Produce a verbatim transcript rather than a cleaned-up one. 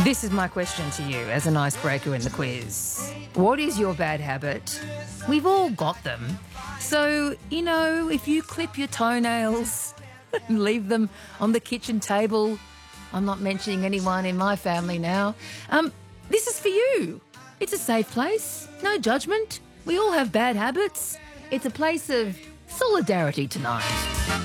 This is my question to you as an icebreaker in the quiz. What is your bad habit? We've all got them. So, you know, if you clip your toenails and leave them on the kitchen table, I'm not mentioning anyone in my family now, um, this is for you. It's a safe place, no judgment. We all have bad habits. It's a place of solidarity tonight.